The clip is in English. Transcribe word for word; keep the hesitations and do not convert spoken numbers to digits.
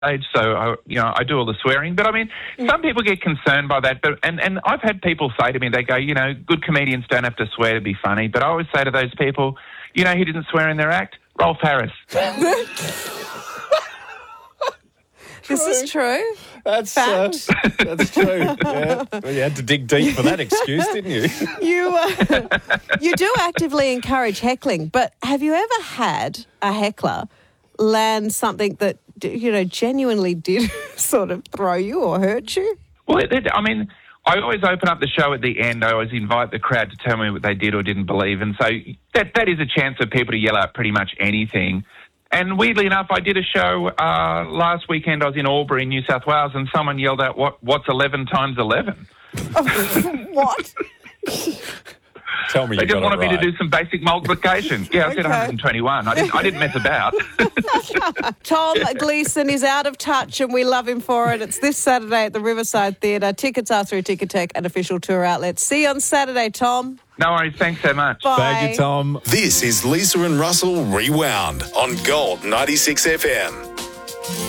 stage, so I, you know, I do all the swearing. But I mean, some people get concerned by that. But and, and I've had people say to me, they go, you know, good comedians don't have to swear to be funny. But I always say to those people, you know, who didn't swear in their act? Rolf Harris. This is true. That's uh, that's true. Yeah. Well, you had to dig deep for that excuse, didn't you? You uh, you do actively encourage heckling, but have you ever had a heckler land something that, you know, genuinely did sort of throw you or hurt you? Well, it, it, I mean, I always open up the show at the end. I always invite the crowd to tell me what they did or didn't believe, and so that that is a chance for people to yell out pretty much anything. And weirdly enough, I did a show uh, last weekend. I was in Albury, New South Wales, and someone yelled out, "What? What's eleven times eleven?" What? Tell me They you just got wanted it right. me to do some basic multiplication. Yeah, I said Okay. one hundred twenty-one. I didn't, I didn't mess about. Tom Gleeson is out of touch and we love him for it. It's this Saturday at the Riverside Theatre. Tickets are through Ticketek and official tour outlets. See you on Saturday, Tom. No worries. Thanks so much. Bye. Thank you, Tom. This is Lisa and Russell Rewound on Gold ninety-six F M.